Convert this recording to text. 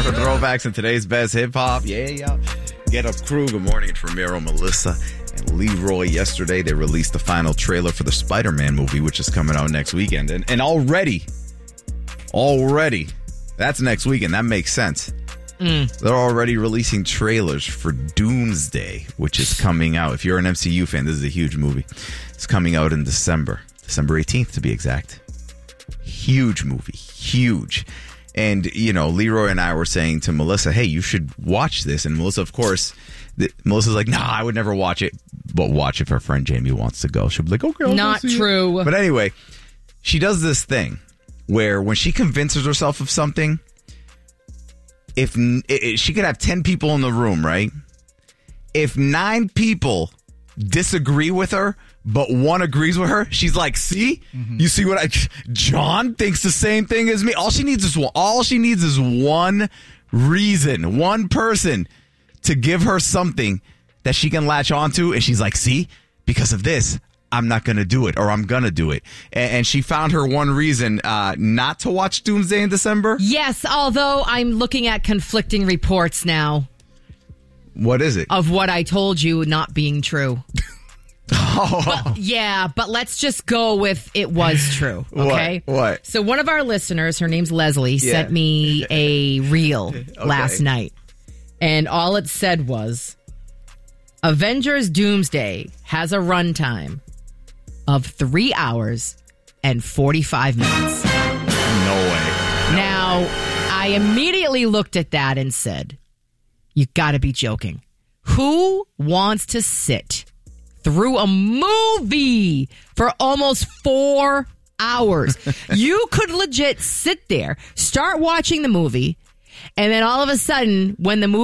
for throwbacks and today's best hip hop. Yeah. Get Up Crew. Good morning. It's Ramiro, Melissa, and Leroy. Yesterday, they released the final trailer for the Spider-Man movie, which is coming out next weekend. And already, that's next weekend. That makes sense. They're already releasing trailers for Doomsday, which is coming out. If you're an MCU fan, this is a huge movie. It's coming out in December 18th to be exact. Huge movie. Huge. And, Leroy and I were saying to Melissa, hey, you should watch this. And Melissa, of course, Melissa's like, nah, I would never watch it. But watch if her friend Jamie wants to go. She'll be like, okay, I'll Not go see true. it. But anyway, she does this thing where when she convinces herself of something, if she could have 10 people in the room, right? If 9 people disagree with her, but 1 agrees with her, she's like, see? You see what John thinks the same thing as me. All she needs is one reason, one person to give her something that she can latch onto. And she's like, see, because of this, I'm not going to do it, or I'm going to do it. And she found her one reason not to watch Doomsday in December. Yes, although I'm looking at conflicting reports now. What is it? Of what I told you not being true. Oh. But let's just go with it was true, okay? What? So one of our listeners, her name's Leslie, sent me a reel last night. And all it said was, Avengers Doomsday has a runtime of 3 hours and 45 minutes. No way. Now, I immediately looked at that and said, you gotta be joking. Who wants to sit through a movie for almost 4 hours? You could legit sit there, start watching the movie, and then all of a sudden, when the movie